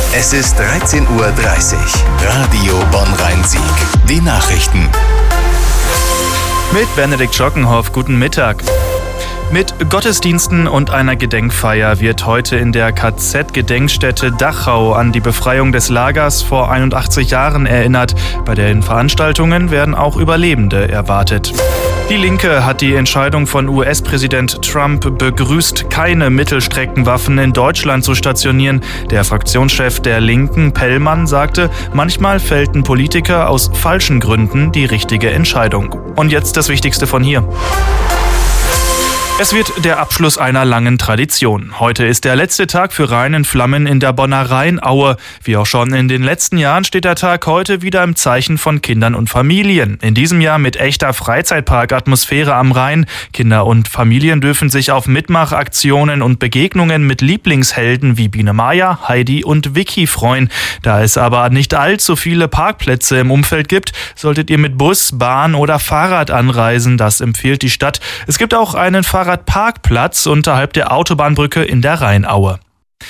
Es ist 13:30 Uhr. Radio Bonn-Rhein-Sieg. Die Nachrichten. Mit Benedikt Schockenhoff, guten Mittag. Mit Gottesdiensten und einer Gedenkfeier wird heute in der KZ-Gedenkstätte Dachau an die Befreiung des Lagers vor 81 Jahren erinnert. Bei den Veranstaltungen werden auch Überlebende erwartet. Die Linke hat die Entscheidung von US-Präsident Trump begrüßt, keine Mittelstreckenwaffen in Deutschland zu stationieren. Der Fraktionschef der Linken, Pellmann, sagte, manchmal fällten Politiker aus falschen Gründen die richtige Entscheidung. Und jetzt das Wichtigste von hier. Es wird der Abschluss einer langen Tradition. Heute ist der letzte Tag für Rhein in Flammen in der Bonner Rheinaue. Wie auch schon in den letzten Jahren steht der Tag heute wieder im Zeichen von Kindern und Familien. In diesem Jahr mit echter Freizeitpark-Atmosphäre am Rhein. Kinder und Familien dürfen sich auf Mitmachaktionen und Begegnungen mit Lieblingshelden wie Biene Maya, Heidi und Vicky freuen. Da es aber nicht allzu viele Parkplätze im Umfeld gibt, solltet ihr mit Bus, Bahn oder Fahrrad anreisen. Das empfiehlt die Stadt. Es gibt auch einen Fahrradparkplatz unterhalb der Autobahnbrücke in der Rheinaue.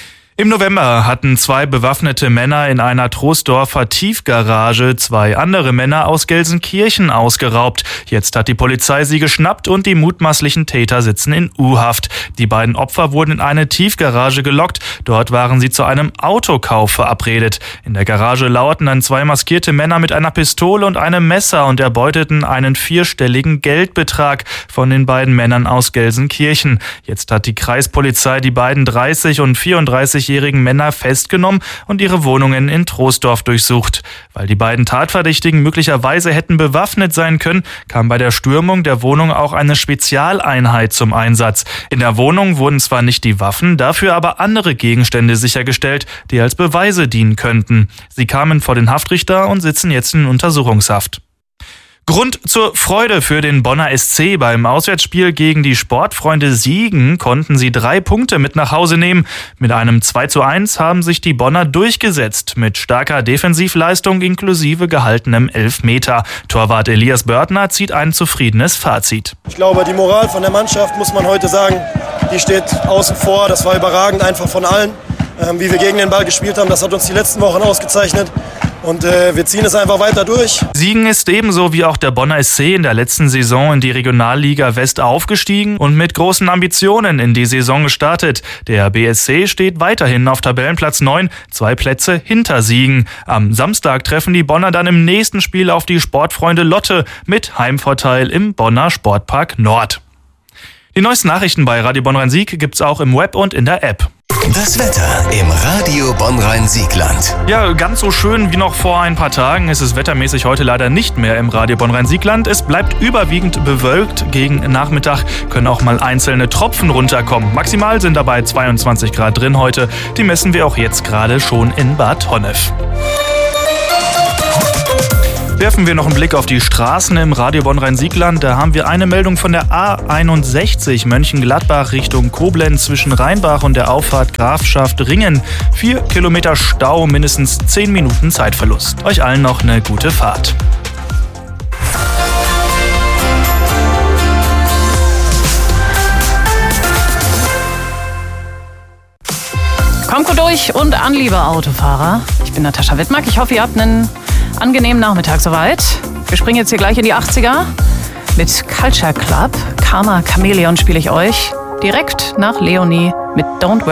Im November hatten 2 bewaffnete Männer in einer Troisdorfer Tiefgarage 2 andere Männer aus Gelsenkirchen ausgeraubt. Jetzt hat die Polizei sie geschnappt und die mutmaßlichen Täter sitzen in U-Haft. Die beiden Opfer wurden in eine Tiefgarage gelockt. Dort waren sie zu einem Autokauf verabredet. In der Garage lauerten dann 2 maskierte Männer mit einer Pistole und einem Messer und erbeuteten einen 4-stelligen Geldbetrag von den beiden Männern aus Gelsenkirchen. Jetzt hat die Kreispolizei die beiden 30- und 34-jährigen Männer festgenommen und ihre Wohnungen in Troisdorf durchsucht. Weil die beiden Tatverdächtigen möglicherweise hätten bewaffnet sein können, kam bei der Stürmung der Wohnung auch eine Spezialeinheit zum Einsatz. In der Wohnung wurden zwar nicht die Waffen, dafür aber andere Gegenstände sichergestellt, die als Beweise dienen könnten. Sie kamen vor den Haftrichter und sitzen jetzt in Untersuchungshaft. Grund zur Freude für den Bonner SC. Beim Auswärtsspiel gegen die Sportfreunde Siegen konnten sie 3 Punkte mit nach Hause nehmen. Mit einem 2:1 haben sich die Bonner durchgesetzt, mit starker Defensivleistung inklusive gehaltenem Elfmeter. Torwart Elias Börtner zieht ein zufriedenes Fazit. Ich glaube, die Moral von der Mannschaft, muss man heute sagen, die steht außen vor. Das war überragend, einfach von allen. Wie wir gegen den Ball gespielt haben, das hat uns die letzten Wochen ausgezeichnet. Und wir ziehen es einfach weiter durch. Siegen ist ebenso wie auch der Bonner SC in der letzten Saison in die Regionalliga West aufgestiegen und mit großen Ambitionen in die Saison gestartet. Der BSC steht weiterhin auf Tabellenplatz 9, 2 Plätze hinter Siegen. Am Samstag treffen die Bonner dann im nächsten Spiel auf die Sportfreunde Lotte mit Heimvorteil im Bonner Sportpark Nord. Die neuesten Nachrichten bei Radio Bonn-Rhein-Sieg gibt's auch im Web und in der App. Das Wetter im Radio Bonn-Rhein-Siegland. Ja, ganz so schön wie noch vor ein paar Tagen ist es wettermäßig heute leider nicht mehr im Radio Bonn-Rhein-Siegland. Es bleibt überwiegend bewölkt. Gegen Nachmittag können auch mal einzelne Tropfen runterkommen. Maximal sind dabei 22 Grad drin heute. Die messen wir auch jetzt gerade schon in Bad Honnef. Werfen wir noch einen Blick auf die Straßen im Radio Bonn-Rhein-Siegland. Da haben wir eine Meldung von der A61 Mönchengladbach Richtung Koblenz zwischen Rheinbach und der Auffahrt Grafschaft Ringen. 4 Kilometer Stau, mindestens 10 Minuten Zeitverlust. Euch allen noch eine gute Fahrt. Kommt gut durch und an, liebe Autofahrer. Ich bin Natascha Wittmark. Ich hoffe, ihr habt einen angenehmen Nachmittag soweit. Wir springen jetzt hier gleich in die 80er. Mit Culture Club, Karma Chameleon spiele ich euch direkt nach Leonie mit Don't Worry.